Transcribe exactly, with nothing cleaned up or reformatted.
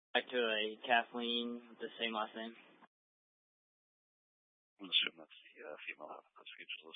Back to a Kathleen, the same last name. Let's assume that's the uh, female half of the speech.